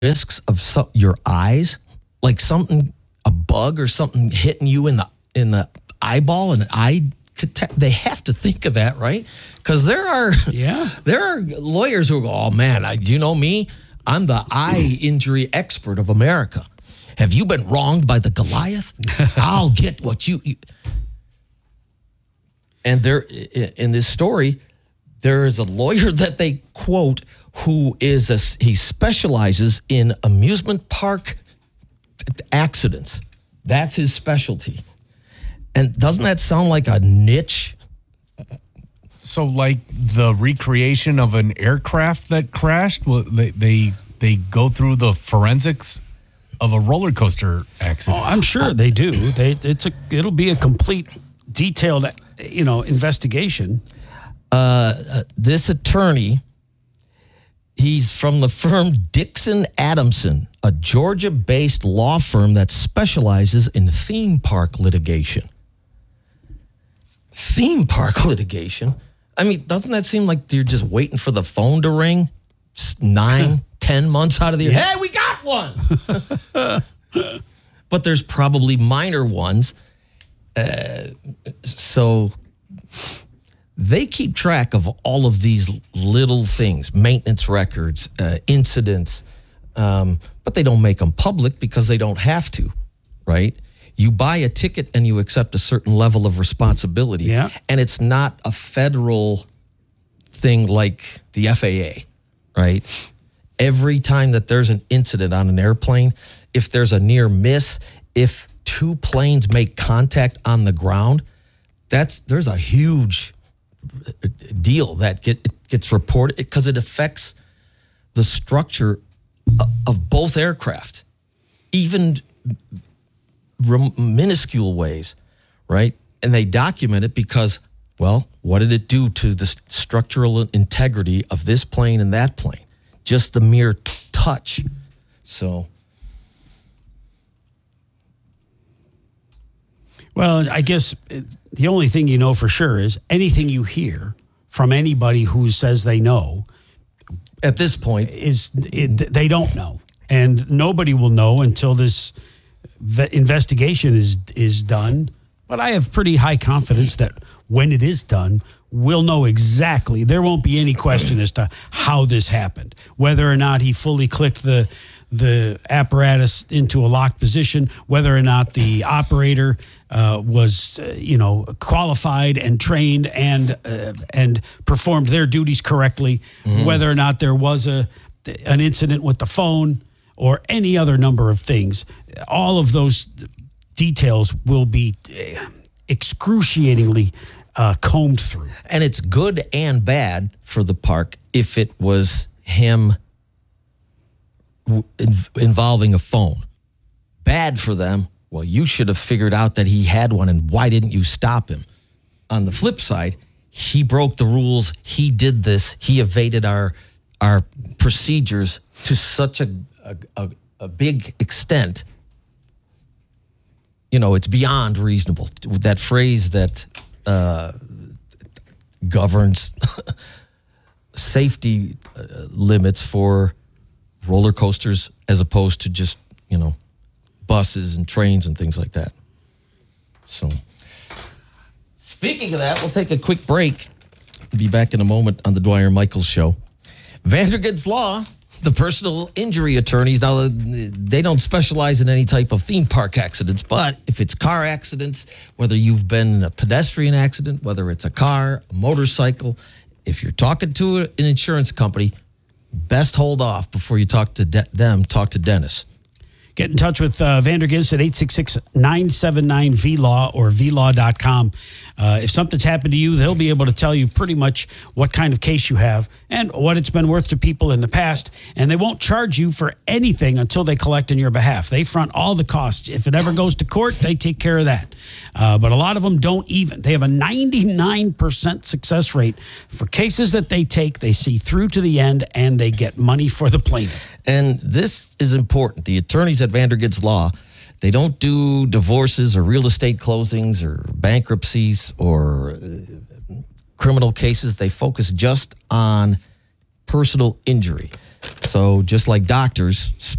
risks of your eyes, like something, a bug or something hitting you in the eyeball, and they have to think of that, right? Because there are lawyers who go, oh man, do you know me? I'm the eye injury expert of America. Have you been wronged by the Goliath? I'll get what you. And there, in this story, there is a lawyer that they quote who he specializes in amusement park accidents. That's his specialty. And doesn't that sound like a niche? So, like the recreation of an aircraft that crashed, well, they go through the forensics of a roller coaster accident. Oh, I'm sure they do. It'll be a complete, detailed, investigation. This attorney, he's from the firm Dixon Adamson, a Georgia-based law firm that specializes in theme park litigation. Theme park litigation? I mean, doesn't that seem like you're just waiting for the phone to ring 9-10 months out of the year? Hey, we got one! But there's probably minor ones. So they keep track of all of these little things, maintenance records, incidents, but they don't make them public because they don't have to, right? You buy a ticket and you accept a certain level of responsibility. Yeah. And it's not a federal thing like the FAA, right? Every time that there's an incident on an airplane, if there's a near miss, if two planes make contact on the ground, there's a huge deal that gets reported because it affects the structure of both aircraft, even minuscule ways, right? And they document it because, well, what did it do to the structural integrity of this plane and that plane? Just the mere touch. So, well, I guess the only thing you know for sure is anything you hear from anybody who says they know, at this point, they don't know, and nobody will know until this investigation is done. But I have pretty high confidence that when it is done, we'll know exactly. There won't be any question as to how this happened, whether or not he fully clicked the apparatus into a locked position, whether or not the operator was qualified and trained and performed their duties correctly, whether or not there was an incident with the phone or any other number of things. All of those details will be excruciatingly combed through. And it's good and bad for the park if it was him involving a phone. Bad for them, well, you should have figured out that he had one, and why didn't you stop him? On the flip side, he broke the rules. He did this. He evaded our procedures to such a big extent. It's beyond reasonable. That phrase that governs safety limits for roller coasters as opposed to just, buses and trains and things like that. So, speaking of that, we'll take a quick break. Be back in a moment on the Dwyer Michaels Show. Vandergoods Law, the personal injury attorneys. Now, they don't specialize in any type of theme park accidents, but if it's car accidents, whether you've been in a pedestrian accident, whether it's a car, a motorcycle, if you're talking to an insurance company, best hold off before you talk to them. Talk to Dennis. Get in touch with Vandergoods at 866-979-VLAW or VLAW.com. If something's happened to you, they'll be able to tell you pretty much what kind of case you have and what it's been worth to people in the past. And they won't charge you for anything until they collect on your behalf. They front all the costs. If it ever goes to court, they take care of that. But a lot of them don't even. They have a 99% success rate for cases that they take. They see through to the end, and they get money for the plaintiff. And this is important. The attorneys at Vandergoods Law, they don't do divorces or real estate closings or bankruptcies or criminal cases. They focus just on personal injury. So just like doctors